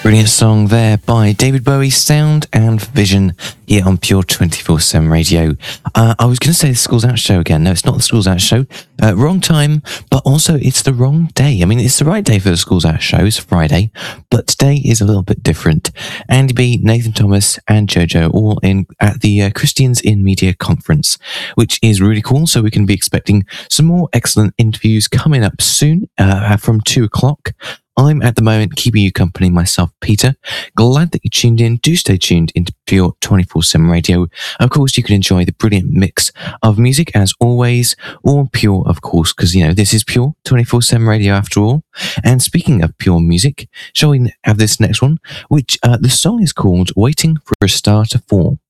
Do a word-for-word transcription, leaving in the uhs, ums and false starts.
Brilliant song there by David Bowie, Sound and Vision, here on Pure twenty-four seven Radio. Uh, I was going to say the Schools Out show again. No, it's not the Schools Out show. Uh, wrong time, but also it's the wrong day. I mean, it's the right day for the Schools Out show. It's Friday, but today is a little bit different. Andy B, Nathan Thomas and Jojo all in at the uh, Christians in Media conference, which is really cool. So we can be expecting some more excellent interviews coming up soon uh, from two o'clock. I'm at the moment keeping you company, myself, Peter. Glad that you tuned in. Do stay tuned into Pure twenty-four seven Radio. Of course, you can enjoy the brilliant mix of music as always, all pure, of course, because, you know, this is Pure twenty-four seven Radio after all. And speaking of pure music, shall we have this next one, which uh, the song is called Waiting for a Star to Fall.